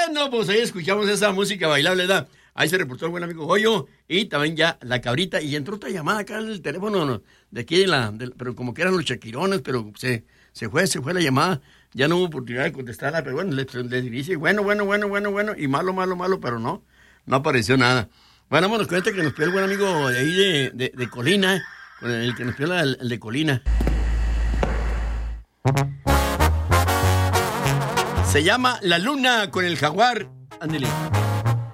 Bueno, pues ahí escuchamos esa música bailable, ¿verdad? Ahí se reportó el buen amigo Goyo y también ya la cabrita. Y entró otra llamada acá en el teléfono de aquí, pero como que eran los chaquirones, pero se fue la llamada. Ya no hubo oportunidad de contestarla, pero bueno, le dice bueno, y malo, pero no apareció nada. Bueno, vámonos con este que nos pidió el buen amigo de ahí de Colina, con el que nos pidió el de Colina. Se llama La Luna con el Jaguar. Ándale.